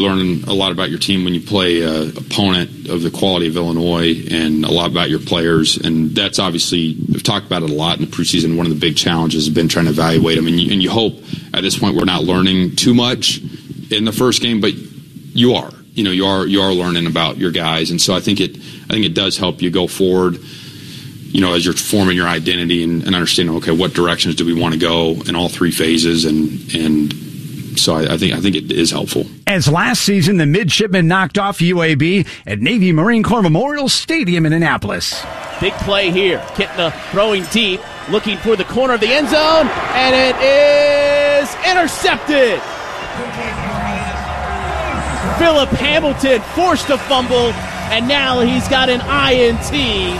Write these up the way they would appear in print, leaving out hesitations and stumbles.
Learn a lot about your team when you play an opponent of the quality of Illinois, and a lot about your players. And that's obviously, we've talked about it a lot in the preseason. One of the big challenges has been trying to evaluate them. And you hope at this point we're not learning too much in the first game, but you are. You are learning about your guys. And so I think it does help you go forward, as you're forming your identity and understanding, okay, what directions do we want to go in all three phases, and so I think it is helpful. As last season, the midshipmen knocked off UAB at Navy Marine Corps Memorial Stadium in Annapolis. Big play here. Kitna throwing deep, looking for the corner of the end zone, and it is intercepted. Philip Hamilton forced a fumble, and now he's got an INT.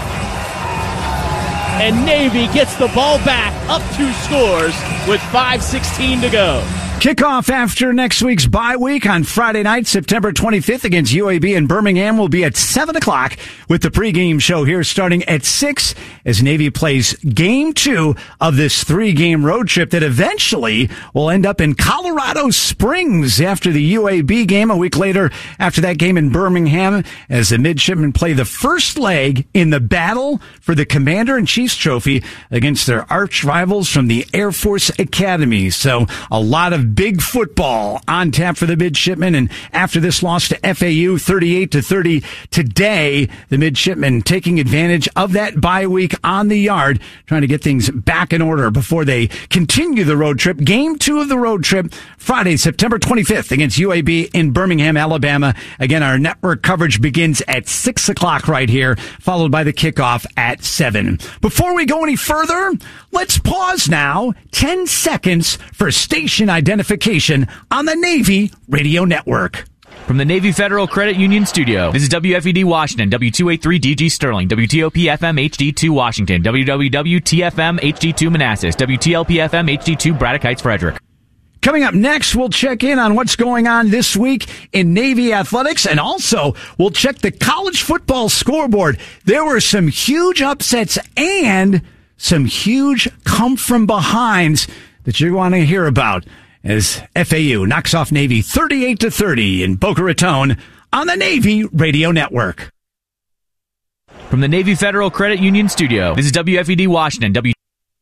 And Navy gets the ball back, up 2 scores with 5:16 to go. Kickoff after next week's bye week on Friday night, September 25th against UAB in Birmingham will be at 7 o'clock with the pregame show here starting at 6 as Navy plays Game 2 of this 3-game road trip that eventually will end up in Colorado Springs after the UAB game a week later after that game in Birmingham as the midshipmen play the first leg in the battle for the Commander-in-Chief's trophy against their arch rivals from the Air Force Academy. So a lot of big football on tap for the midshipmen, and after this loss to FAU 38-30 today, the midshipmen taking advantage of that bye week on the yard, trying to get things back in order before they continue the road trip. Game 2 of the road trip, Friday, September 25th against UAB in Birmingham, Alabama. Again, our network coverage begins at 6 o'clock right here, followed by the kickoff at 7. Before we go any further, let's pause now, 10 seconds for station identification on the Navy Radio Network. From the Navy Federal Credit Union Studio, this is WFED Washington, W283DG Sterling, WTOP-FM HD2 Washington, WWW-TFM HD2 Manassas, WTLP-FM HD2 Braddock Heights Frederick. Coming up next, we'll check in on what's going on this week in Navy athletics, and also we'll check the college football scoreboard. There were some huge upsets and some huge come-from-behinds that you want to hear about as FAU knocks off Navy 38-30 in Boca Raton on the Navy Radio Network. From the Navy Federal Credit Union Studio, this is WFED Washington,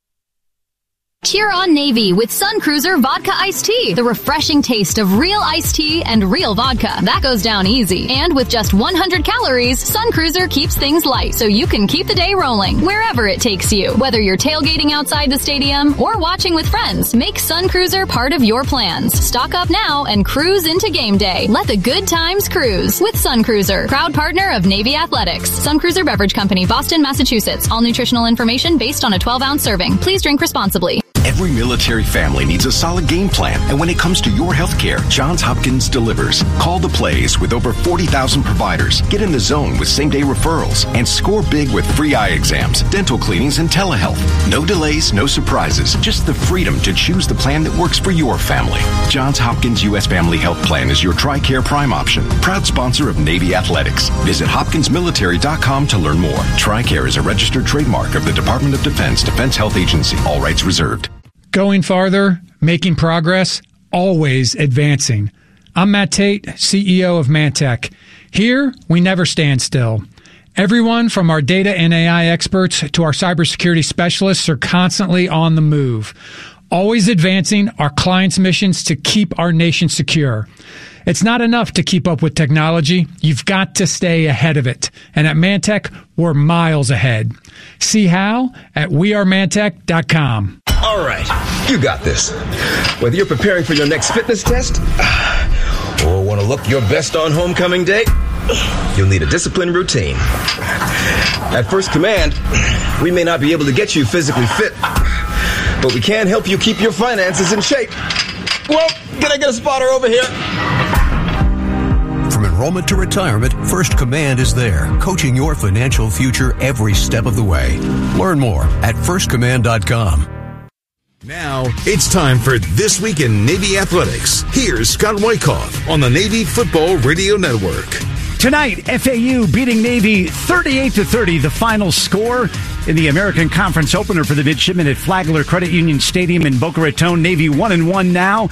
Cheer on Navy with Sun Cruiser Vodka Iced Tea. The refreshing taste of real iced tea and real vodka. That goes down easy. And with just 100 calories, Sun Cruiser keeps things light so you can keep the day rolling wherever it takes you. Whether you're tailgating outside the stadium or watching with friends, make Sun Cruiser part of your plans. Stock up now and cruise into game day. Let the good times cruise with Sun Cruiser, proud partner of Navy Athletics. Sun Cruiser Beverage Company, Boston, Massachusetts. All nutritional information based on a 12-ounce serving. Please drink responsibly. Every military family needs a solid game plan, and when it comes to your health care, Johns Hopkins delivers. Call the plays with over 40,000 providers. Get in the zone with same-day referrals, and score big with free eye exams, dental cleanings, and telehealth. No delays, no surprises, just the freedom to choose the plan that works for your family. Johns Hopkins U.S. Family Health Plan is your TRICARE Prime option. Proud sponsor of Navy Athletics. Visit hopkinsmilitary.com to learn more. TRICARE is a registered trademark of the Department of Defense Defense Health Agency. All rights reserved. Going farther, making progress, always advancing. I'm Matt Tate, CEO of Mantech. Here, we never stand still. Everyone from our data and AI experts to our cybersecurity specialists are constantly on the move, always advancing our clients' missions to keep our nation secure. It's not enough to keep up with technology. You've got to stay ahead of it. And at Mantech, we're miles ahead. See how at wearemantech.com. All right, you got this. Whether you're preparing for your next fitness test or want to look your best on homecoming day, you'll need a disciplined routine. At First Command, we may not be able to get you physically fit, but we can help you keep your finances in shape. Well, can I get a spotter over here? From enrollment to retirement, First Command is there, coaching your financial future every step of the way. Learn more at firstcommand.com. Now, it's time for This Week in Navy Athletics. Here's Scott Wyckoff on the Navy Football Radio Network. Tonight, FAU beating Navy 38-30, the final score in the American Conference opener for the midshipmen at Flagler Credit Union Stadium in Boca Raton. Navy 1-1 now.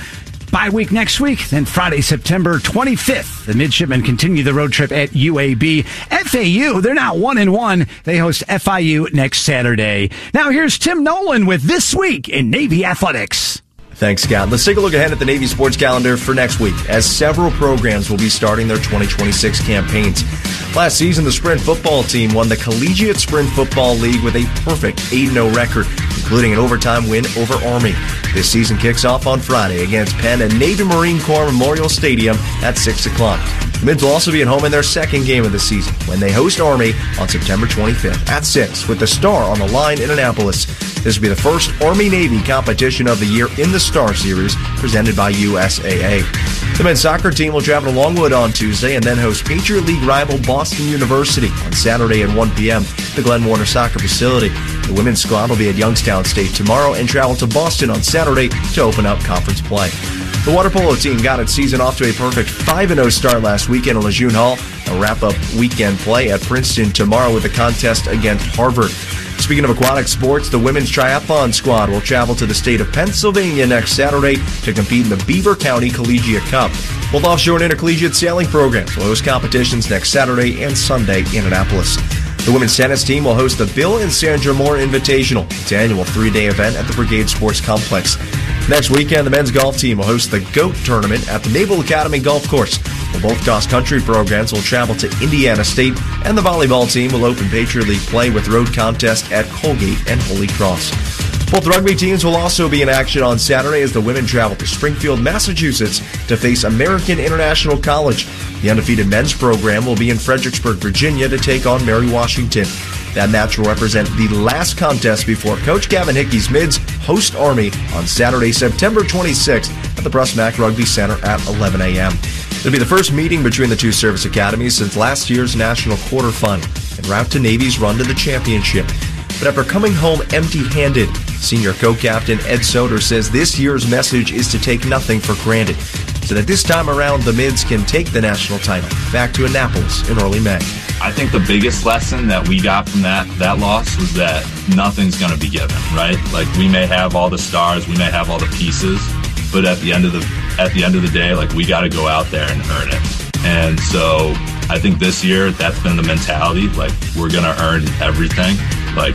bye week next week. Then Friday, September 25th, the midshipmen continue the road trip at UAB. FAU, they're now 1-1. They host FIU next Saturday. Now here's Tim Nolan with This Week in Navy Athletics. Thanks, Scott. Let's take a look ahead at the Navy sports calendar for next week, as several programs will be starting their 2026 campaigns. Last season, the Sprint football team won the Collegiate Sprint Football League with a perfect 8-0 record, including an overtime win over Army. This season kicks off on Friday against Penn at Navy Marine Corps Memorial Stadium at 6 o'clock. The Mids will also be at home in their second game of the season when they host Army on September 25th at 6 with the Star on the line in Annapolis. This will be the first Army-Navy competition of the year in the Star Series presented by USAA. The men's soccer team will travel to Longwood on Tuesday and then host Patriot League rival Boston University on Saturday at 1 p.m. at the Glenn Warner Soccer Facility. The women's squad will be at Youngstown State tomorrow and travel to Boston on Saturday to open up conference play. The water polo team got its season off to a perfect 5-0 start last weekend at Lejeune Hall. A wrap-up weekend play at Princeton tomorrow with a contest against Harvard. Speaking of aquatic sports, the women's triathlon squad will travel to the state of Pennsylvania next Saturday to compete in the Beaver County Collegiate Cup. Both offshore and intercollegiate sailing programs will host competitions next Saturday and Sunday in Annapolis. The women's tennis team will host the Bill and Sandra Moore Invitational, its annual 3-day event at the Brigade Sports Complex. Next weekend, the men's golf team will host the GOAT Tournament at the Naval Academy Golf Course. Both cross-country programs will travel to Indiana State, and the volleyball team will open Patriot League play with road contest at Colgate and Holy Cross. Both rugby teams will also be in action on Saturday as the women travel to Springfield, Massachusetts to face American International College. The undefeated men's program will be in Fredericksburg, Virginia to take on Mary Washington. That match will represent the last contest before Coach Gavin Hickey's Mids host Army on Saturday, September 26th at the Brusmack Rugby Center at 11 a.m. It'll be the first meeting between the two service academies since last year's national quarter final en route to Navy's run to the championship. But after coming home empty-handed, senior co-captain Ed Soder says this year's message is to take nothing for granted, so that this time around the Mids can take the national title back to Annapolis in early May. I think the biggest lesson that we got from that loss was that nothing's going to be given, right? Like, we may have all the stars, we may have all the pieces, but at the end of the day, like, we got to go out there and earn it. And so I think this year that's been the mentality. Like, we're going to earn everything. Like,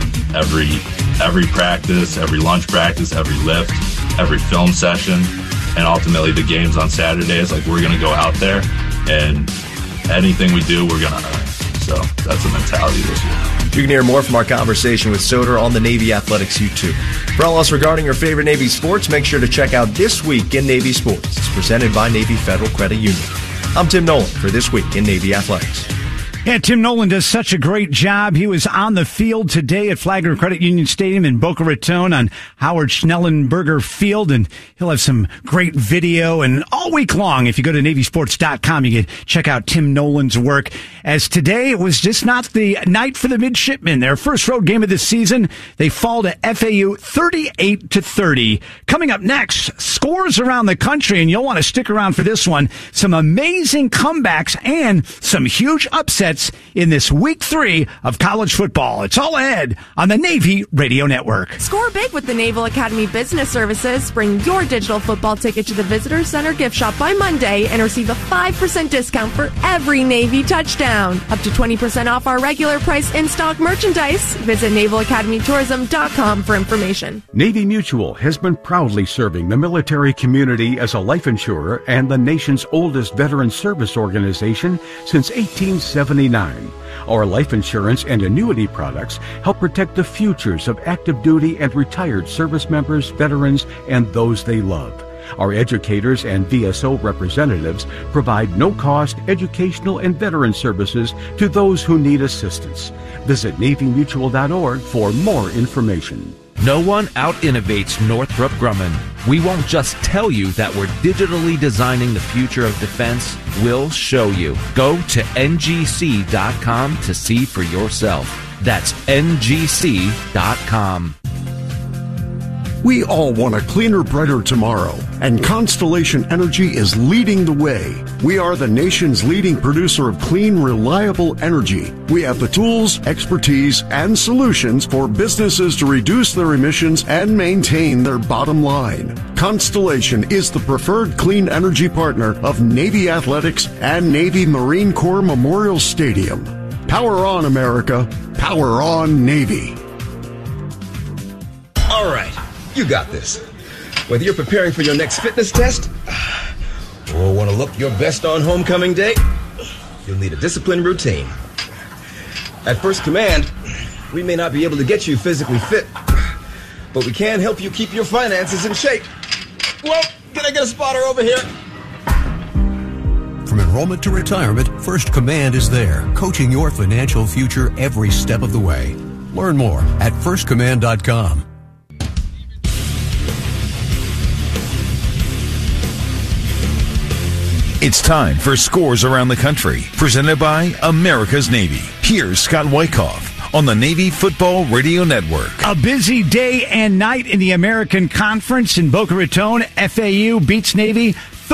every practice, every lunch practice, every lift, every film session, and ultimately the games on Saturdays. Like, we're going to go out there, and anything we do, we're going to earn. So that's the mentality this year. You can hear more from our conversation with Soder on the Navy Athletics YouTube. For all else regarding your favorite Navy sports, make sure to check out This Week in Navy Sports. It's presented by Navy Federal Credit Union. I'm Tim Nolan for This Week in Navy Athletics. Yeah, Tim Nolan does such a great job. He was on the field today at Flagler Credit Union Stadium in Boca Raton on Howard Schnellenberger Field, and he'll have some great video. And all week long, if you go to NavySports.com, you can check out Tim Nolan's work. As today, it was just not the night for the midshipmen. Their first road game of the season, they fall to FAU 38-30. Coming up next, scores around the country, and you'll want to stick around for this one. Some amazing comebacks and some huge upsets in this week 3 of college football. It's all ahead on the Navy Radio Network. Score big with the Naval Academy Business Services. Bring your digital football ticket to the Visitor Center gift shop by Monday and receive a 5% discount for every Navy touchdown. Up to 20% off our regular price in-stock merchandise. Visit NavalAcademyTourism.com for information. Navy Mutual has been proudly serving the military community as a life insurer and the nation's oldest veteran service organization since 1879. Our life insurance and annuity products help protect the futures of active duty and retired service members, veterans, and those they love. Our educators and VSO representatives provide no-cost educational and veteran services to those who need assistance. Visit NavyMutual.org for more information. No one out-innovates Northrop Grumman. We won't just tell you that we're digitally designing the future of defense. We'll show you. Go to ngc.com to see for yourself. That's ngc.com. We all want a cleaner, brighter tomorrow, and Constellation Energy is leading the way. We are the nation's leading producer of clean, reliable energy. We have the tools, expertise, and solutions for businesses to reduce their emissions and maintain their bottom line. Constellation is the preferred clean energy partner of Navy Athletics and Navy Marine Corps Memorial Stadium. Power on, America. Power on, Navy. All right, you got this. Whether you're preparing for your next fitness test or want to look your best on homecoming day, you'll need a disciplined routine. At First Command, we may not be able to get you physically fit, but we can help you keep your finances in shape. Well, can I get a spotter over here? From enrollment to retirement, First Command is there, coaching your financial future every step of the way. Learn more at firstcommand.com. It's time for Scores Around the Country, presented by America's Navy. Here's Scott Wyckoff on the Navy Football Radio Network. A busy day and night in the American Conference in Boca Raton. FAU beats Navy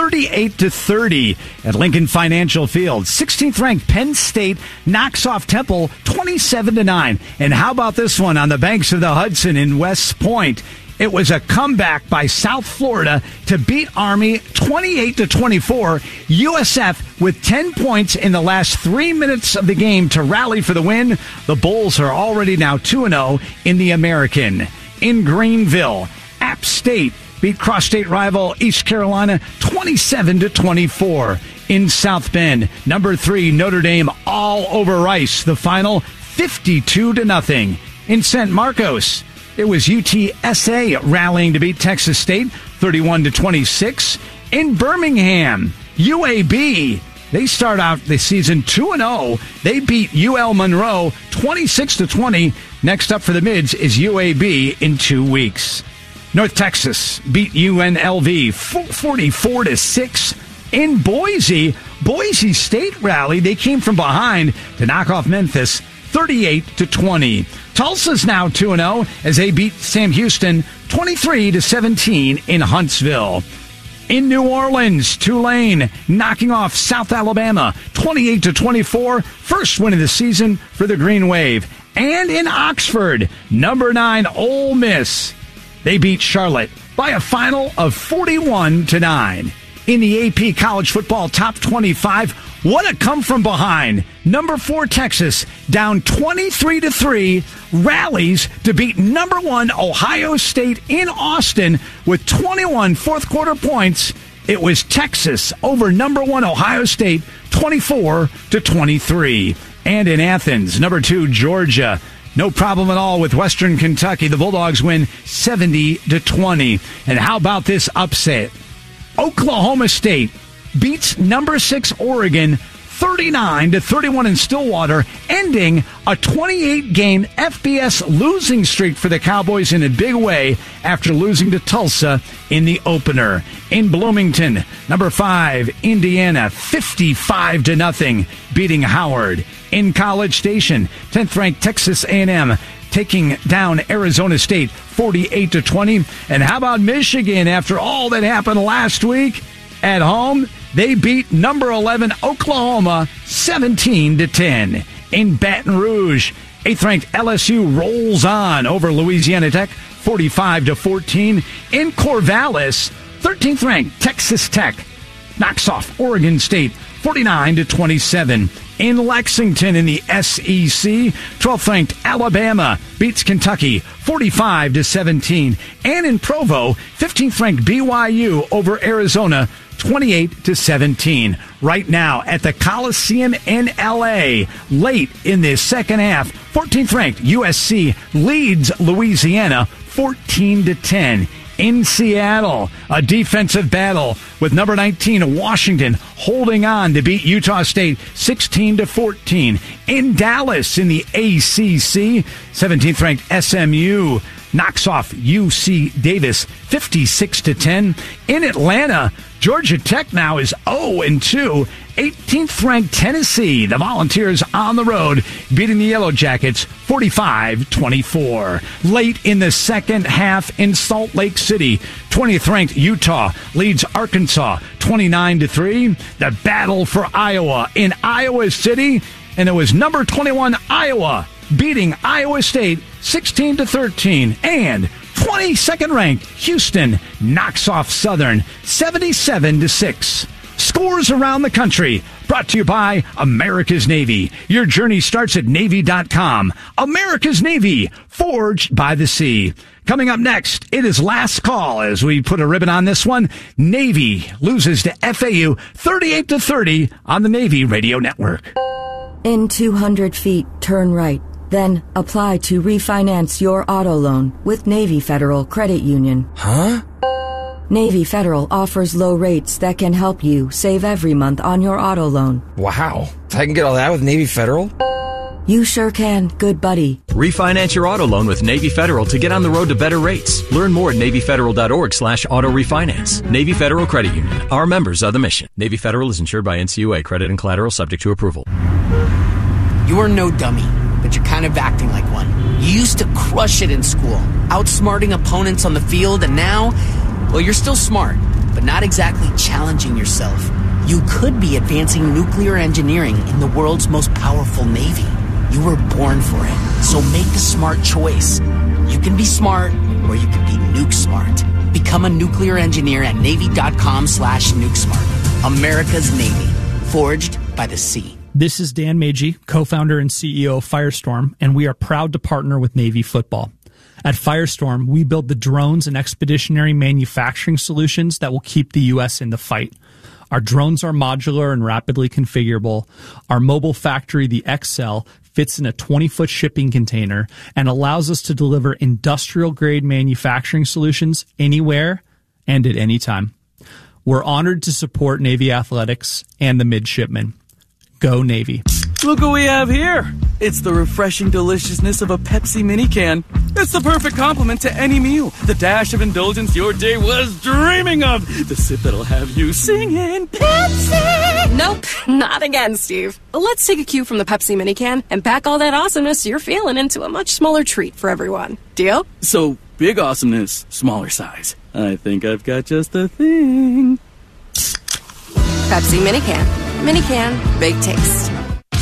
38-30 at Lincoln Financial Field. 16th ranked Penn State knocks off Temple 27-9. And how about this one on the banks of the Hudson in West Point? It was a comeback by South Florida to beat Army 28-24. USF with 10 points in the last 3 minutes of the game to rally for the win. The Bulls are already now 2-0 in the American. In Greenville, App State beat cross-state rival East Carolina 27-24. In South Bend, number 3 Notre Dame all over Rice. The final 52-0. In San Marcos, it was UTSA rallying to beat Texas State 31-26. In Birmingham, UAB, they start out the season 2-0. They beat UL Monroe 26-20. Next up for the Mids is UAB in 2 weeks. North Texas beat UNLV 44-6. In Boise, Boise State rallied. They came from behind to knock off Memphis 38-20. Tulsa's now 2-0 as they beat Sam Houston 23-17 in Huntsville. In New Orleans, Tulane knocking off South Alabama 28-24. First win of the season for the Green Wave. And in Oxford, number 9 Ole Miss, they beat Charlotte by a final of 41-9. In the AP College Football Top 25, what a come from behind. Number 4 Texas down 23-3, rallies to beat number 1 Ohio State in Austin with 21 fourth quarter points. It was Texas over number 1 Ohio State 24-23. And in Athens, number 2 Georgia, no problem at all with Western Kentucky. The Bulldogs win 70-20. And how about this upset? Oklahoma State beats number 6 Oregon 39-31 in Stillwater, ending a 28-game FBS losing streak for the Cowboys in a big way after losing to Tulsa in the opener. In Bloomington, number 5 Indiana 55-0 beating Howard. In College Station, 10th ranked Texas A&M taking down Arizona State 48-20. And how about Michigan after all that happened last week at home? They beat number 11 Oklahoma 17-10. In Baton Rouge, 8th ranked LSU rolls on over Louisiana Tech 45-14. In Corvallis, 13th ranked Texas Tech knocks off Oregon State 49-27. In Lexington in the SEC, 12th ranked Alabama beats Kentucky 45-17. And in Provo, 15th ranked BYU over Arizona 28-17. Right now at the Coliseum in LA, late in the second half, 14th ranked USC leads Louisiana 14-10. In Seattle, a defensive battle with number 19 Washington holding on to beat Utah State 16-14. In Dallas in the ACC, 17th ranked SMU knocks off UC Davis 56-10. In Atlanta, Georgia Tech now is 0-2. 18th ranked Tennessee. The Volunteers on the road, beating the Yellow Jackets 45-24. Late in the second half in Salt Lake City, 20th ranked Utah leads Arkansas 29-3. The battle for Iowa in Iowa City, and it was number 21 Iowa beating Iowa State 16-13. And 22nd ranked Houston knocks off Southern 77-6. Scores around the country, brought to you by America's Navy. Your journey starts at Navy.com. America's Navy, forged by the sea. Coming up next, it is last call as we put a ribbon on this one. Navy loses to FAU 38-30 on the Navy Radio Network. In 200 feet, turn right. Then apply to refinance your auto loan with Navy Federal Credit Union. Huh? Navy Federal offers low rates that can help you save every month on your auto loan. Wow. I can get all that with Navy Federal? You sure can, good buddy. Refinance your auto loan with Navy Federal to get on the road to better rates. Learn more at NavyFederal.org/auto refinance. Navy Federal Credit Union. Our members are the mission. Navy Federal is insured by NCUA. Credit and collateral subject to approval. You're no dummy, but you're kind of acting like one. You used to crush it in school, outsmarting opponents on the field, and now, well, you're still smart, but not exactly challenging yourself. You could be advancing nuclear engineering in the world's most powerful Navy. You were born for it, so make a smart choice. You can be smart, or you can be nuke smart. Become a nuclear engineer at Navy.com/nukesmart. America's Navy, forged by the sea. This is Dan Magee, co-founder and CEO of Firestorm, and we are proud to partner with Navy Football. At Firestorm, we build the drones and expeditionary manufacturing solutions that will keep the U.S. in the fight. Our drones are modular and rapidly configurable. Our mobile factory, the XL, fits in a 20-foot shipping container and allows us to deliver industrial-grade manufacturing solutions anywhere and at any time. We're honored to support Navy athletics and the midshipmen. Go Navy. Look what we have here. It's the refreshing deliciousness of a Pepsi mini can. It's the perfect complement to any meal. The dash of indulgence your day was dreaming of. The sip that'll have you singing Pepsi. Nope, not again, Steve. Let's take a cue from the Pepsi mini can and pack all that awesomeness you're feeling into a much smaller treat for everyone. Deal? So, big awesomeness, smaller size. I think I've got just the thing. Pepsi mini can. Mini can, big taste.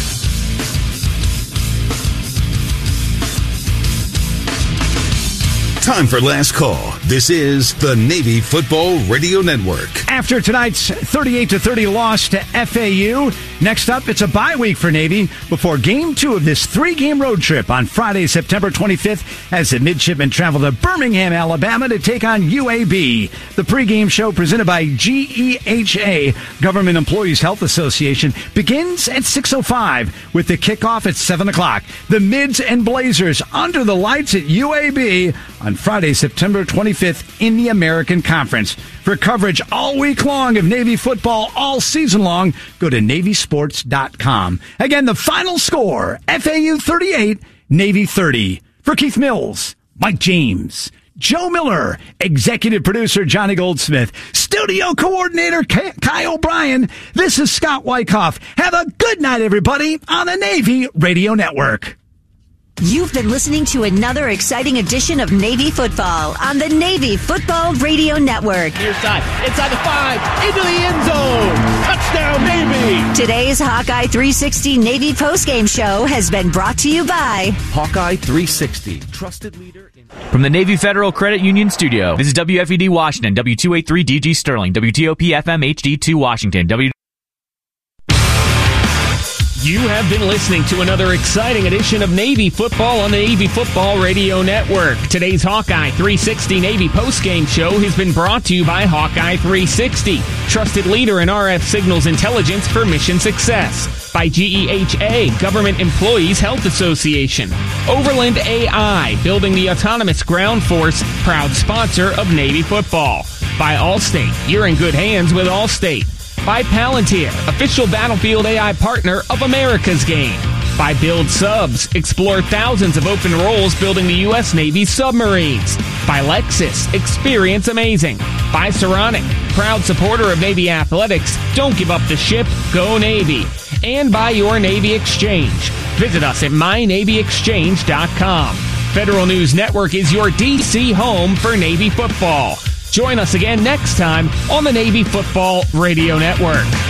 Time for last call. This is the Navy Football Radio Network. After tonight's 38-30 loss to FAU, next up, it's a bye week for Navy before Game 2 of this 3-game road trip on Friday, September 25th, as the midshipmen travel to Birmingham, Alabama to take on UAB. The pregame show presented by GEHA, Government Employees Health Association, begins at 6:05 with the kickoff at 7 o'clock. The Mids and Blazers under the lights at UAB on Friday, September 25th in the American Conference. For coverage all week long of Navy football all season long, go to NavySports.com. Again, the final score, FAU 38, Navy 30. For Keith Mills, Mike James, Joe Miller, executive producer Johnny Goldsmith, studio coordinator Kai O'Brien, this is Scott Wyckoff. Have a good night, everybody, on the Navy Radio Network. You've been listening to another exciting edition of Navy Football on the Navy Football Radio Network. Near side, inside the 5, into the end zone. Touchdown, Navy! Today's Hawkeye 360 Navy postgame show has been brought to you by Hawkeye 360, trusted leader in... From the Navy Federal Credit Union Studio, this is WFED Washington, W283 DG Sterling, WTOP FM HD2 Washington, You have been listening to another exciting edition of Navy Football on the Navy Football Radio Network. Today's Hawkeye 360 Navy postgame show has been brought to you by Hawkeye 360, trusted leader in RF signals intelligence for mission success. By GEHA, Government Employees Health Association. Overland AI, building the autonomous ground force, proud sponsor of Navy Football. By Allstate, you're in good hands with Allstate. By Palantir, official battlefield AI partner of America's Game. By Build Subs, explore thousands of open roles building the U.S. Navy submarines. By Lexus, experience amazing. By Saronic, proud supporter of Navy athletics. Don't give up the ship, go Navy. And by your Navy Exchange. Visit us at myNavyExchange.com. Federal News Network is your D.C. home for Navy football. Join us again next time on the Navy Football Radio Network.